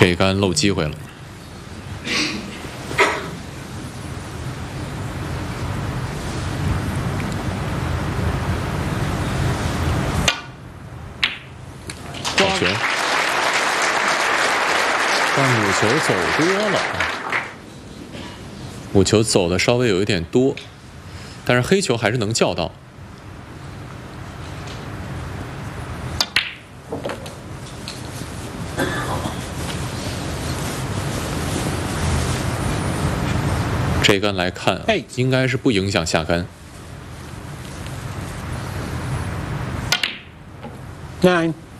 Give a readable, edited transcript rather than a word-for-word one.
这一杆漏机会了。好球！但母球走多了，母球走的稍微有一点多，但是黑球还是能叫到。 这杆来看啊，应该是不影响下杆。 9